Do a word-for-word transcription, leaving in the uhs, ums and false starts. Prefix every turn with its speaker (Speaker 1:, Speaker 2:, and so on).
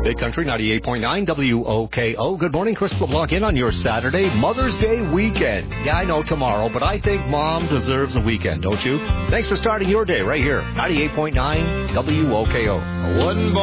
Speaker 1: Big Country ninety-eight point nine W O K O. Good morning, Chris LeBlanc in on your Saturday Mother's Day weekend. Yeah, I know tomorrow, but I think Mom deserves a weekend, don't you? Thanks for starting your day right here. ninety-eight point nine W O K O.
Speaker 2: I wasn't born